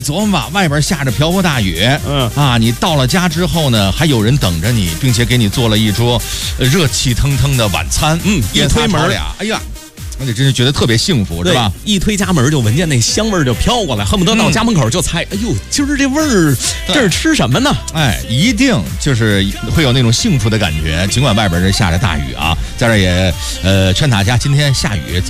昨晚吧，外边下着瓢泼大雨，你到了家之后呢，还有人等着你，并且给你做了一桌热气腾腾的晚餐， 一推门俩，哎呀，那真是觉得特别幸福，是吧？ 一推家门就闻见那香味儿就飘过来，恨不得到家门口就猜，哎呦，今儿这味儿，这是吃什么呢？ 哎，一定就是会有那种幸福的感觉，尽管外边这下着大雨啊，在这也劝大家今天下雨